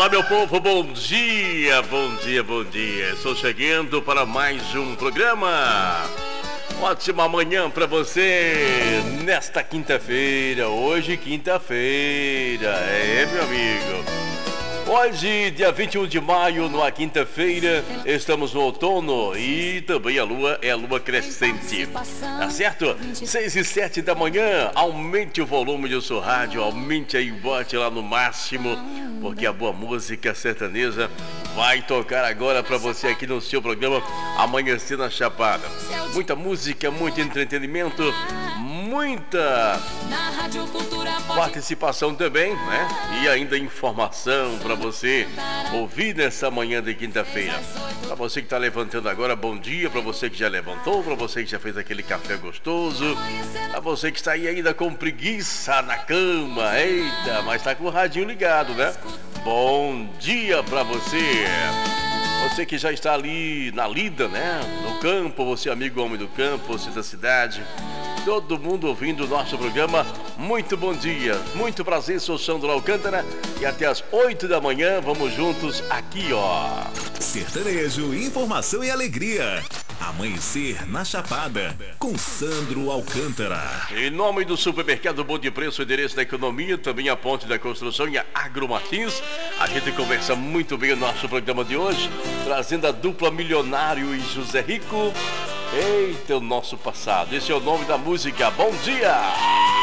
Olá, meu povo, bom dia, bom dia, bom dia. Estou chegando para mais um programa. Ótima manhã para você nesta quinta-feira. Hoje, quinta-feira, meu amigo. Hoje, dia 21 de maio, numa quinta-feira, estamos no outono e também a lua é a lua crescente. Tá certo? 6h07 da manhã, aumente o volume do seu rádio, aumente aí, bote lá no máximo, porque a boa música sertaneja vai tocar agora para você aqui no seu programa Amanhecer na Chapada. Muita música, muito entretenimento, muita participação também, né? E ainda informação para você ouvir nessa manhã de quinta-feira. Para você que está levantando agora, bom dia. Para você que já levantou, para você que já fez aquele café gostoso, para você que está aí ainda com preguiça na cama, eita, mas está com o radinho ligado, né? Bom dia para você. Você que já está ali na lida, né? No campo, você amigo homem do campo, você da cidade. Todo mundo ouvindo o nosso programa, muito bom dia, muito prazer, sou Sandro Alcântara e até as 8 da manhã vamos juntos aqui, ó. Sertanejo, informação e alegria. Amanhecer na Chapada, com Sandro Alcântara. Em nome do Supermercado Bom de Preço, endereço da economia, também a Ponte da Construção e a Agro Martins. A gente conversa muito bem o nosso programa de hoje, trazendo a dupla Milionário e José Rico. Eita, o nosso passado. Esse é o nome da música. Bom dia!